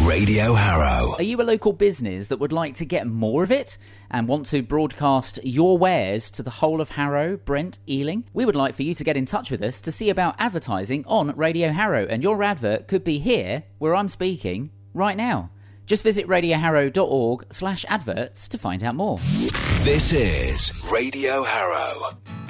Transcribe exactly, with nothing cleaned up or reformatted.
Radio Harrow. Are you a local business that would like to get more of it and want to broadcast your wares to the whole of Harrow, Brent, Ealing? We would like for you to get in touch with us to see about advertising on Radio Harrow, and your advert could be here, where I'm speaking, right now. Just visit radioharrow.org slash adverts to find out more. This is Radio Harrow.